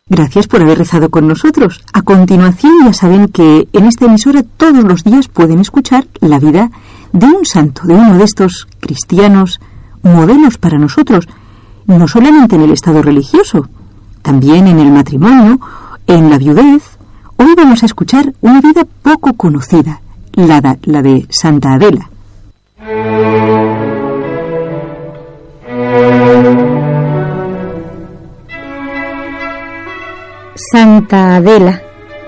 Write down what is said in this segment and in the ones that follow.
Gracias por haber rezado con nosotros. A continuación ya saben que en esta emisora todos los días pueden escuchar la vida de un santo, de uno de estos cristianos modelos para nosotros, no solamente en el estado religioso, también en el matrimonio, en la viudez. Hoy vamos a escuchar una vida poco conocida, la de Santa Adela. Santa Adela.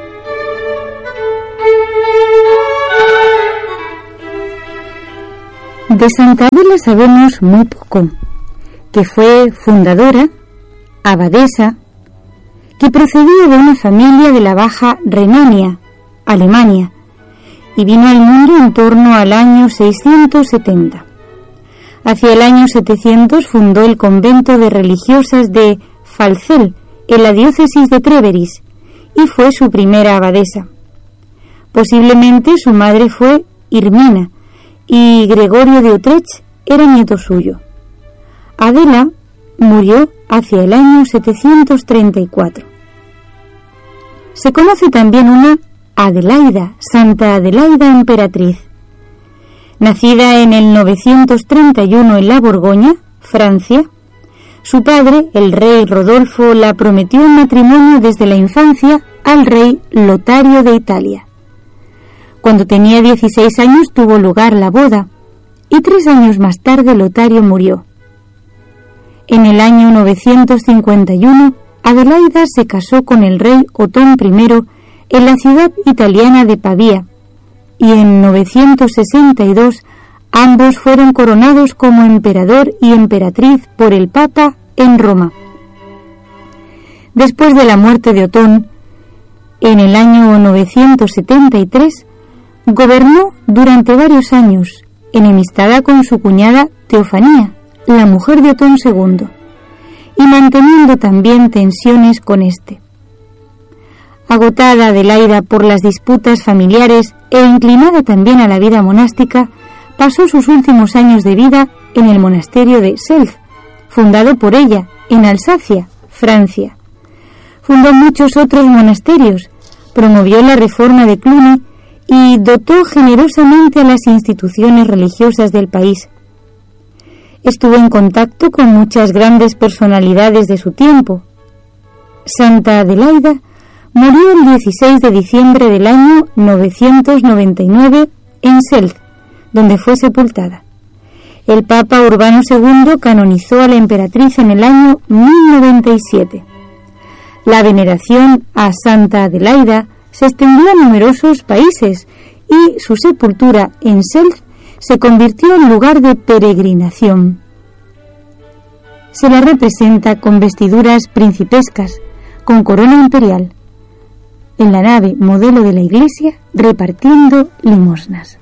De Santa Adela sabemos muy poco, que fue fundadora, abadesa, que procedía de una familia de la Baja Renania, Alemania, y vino al mundo en torno al año 670. Hacia el año 700 fundó el convento de religiosas de Falcel, en la diócesis de Tréveris, y fue su primera abadesa. Posiblemente su madre fue Irmina, y Gregorio de Utrecht era nieto suyo. Adela murió hacia el año 734. Se conoce también una Adelaida, Santa Adelaida emperatriz. Nacida en el 931 en la Borgoña, Francia, su padre, el rey Rodolfo, la prometió en matrimonio desde la infancia al rey Lotario de Italia. Cuando tenía 16 años tuvo lugar la boda, y 3 años más tarde Lotario murió. En el año 951, Adelaida se casó con el rey Otón I en la ciudad italiana de Pavía, y en 962 ambos fueron coronados como emperador y emperatriz por el Papa en Roma. Después de la muerte de Otón, en el año 973, gobernó durante varios años, enemistada con su cuñada Teofanía, la mujer de Otón II, y manteniendo también tensiones con éste. Agotada Adelaida por las disputas familiares e inclinada también a la vida monástica, pasó sus últimos años de vida en el monasterio de Self, fundado por ella, en Alsacia, Francia. Fundó muchos otros monasterios, promovió la reforma de Cluny y dotó generosamente a las instituciones religiosas del país. Estuvo en contacto con muchas grandes personalidades de su tiempo. Santa Adelaida murió el 16 de diciembre del año 999 en Self, donde fue sepultada. El Papa Urbano II canonizó a la emperatriz en el año 1097. La veneración a Santa Adelaida se extendió a numerosos países y su sepultura en Self se convirtió en lugar de peregrinación. Se la representa con vestiduras principescas, con corona imperial, en la nave modelo de la iglesia, repartiendo limosnas.